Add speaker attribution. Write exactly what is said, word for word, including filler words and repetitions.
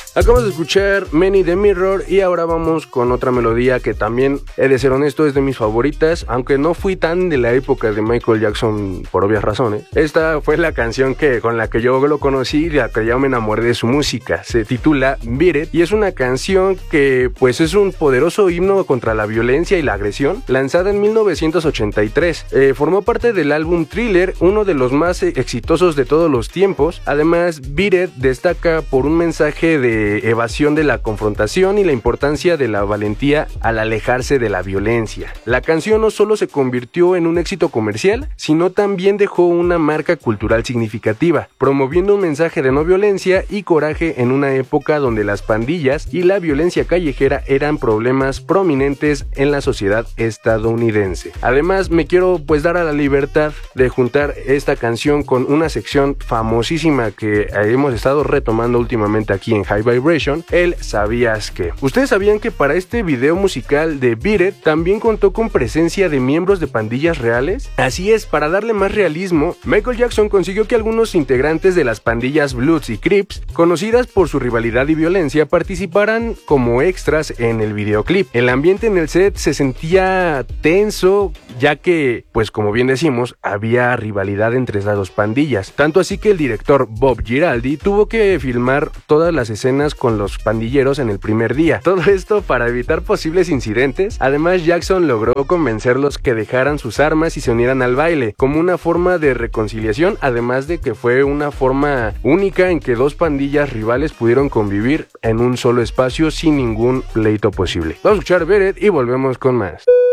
Speaker 1: Acabamos de escuchar Many the Mirror y ahora vamos con otra melodía que también, he de ser honesto, es de mis favoritas, aunque no fui tan de la época de Michael Jackson por obvias razones. Esta fue la canción que, con la que yo lo conocí y la que ya me enamoré de su música. Se titula Beat It y es una canción que pues es un poderoso himno contra la violencia y la agresión, lanzada en mil novecientos ochenta y tres. Eh, formó parte del álbum Thriller, uno de los más exitosos de todos los tiempos. Además, Beat It destaca por un mensaje de evasión de la confrontación y la importancia de la valentía al alejarse de la violencia. La canción no solo se convirtió en un éxito comercial, sino también dejó una marca cultural significativa, promoviendo un mensaje de no violencia y coraje en una época donde las pandillas y la violencia callejera eran problemas prominentes en la sociedad estadounidense. Además, me quiero pues dar a la libertad de juntar esta canción con una sección famosísima que hemos estado retomando últimamente aquí en High Vibration, el ¿Sabías qué? ¿Ustedes sabían que para este video musical de Beat It también contó con presencia de miembros de pandillas reales? Así es, para darle más realismo, Michael Jackson consiguió que algunos integrantes de las pandillas Bloods y Crips, conocidas por su rivalidad y violencia, participaran como extras en el videoclip. El ambiente en el set se sentía tenso, ya que, pues como bien decimos, había rivalidad entre las dos pandillas. Tanto así que el director Bob Giraldi tuvo que filmar todas las escenas con los pandilleros en el primer día. Todo esto para evitar posibles incidentes. Además, Jackson logró convencerlos que dejaran sus armas y se unieran al baile, como una forma de reconciliación, además de que fue una forma única en que dos pandillas rivales pudieron convivir en un solo espacio sin ningún pleito posible. Vamos a escuchar Beat It y volvemos con más.